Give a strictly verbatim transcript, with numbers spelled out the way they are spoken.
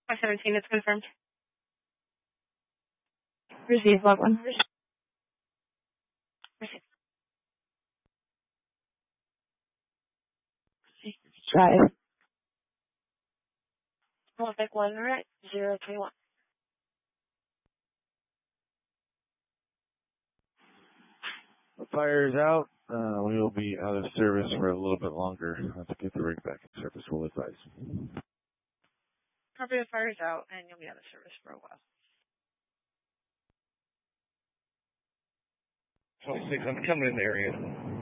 five seventeen, it's confirmed. Receive, log one. Receive. Drive. Olympic one, right, zero three one. The fire is out. Uh, we will be out of service for a little bit longer. Let's get the rig back in service. We'll advise. Probably the fire's out, and you'll be out of service for a while. twenty-six, I'm coming in the area.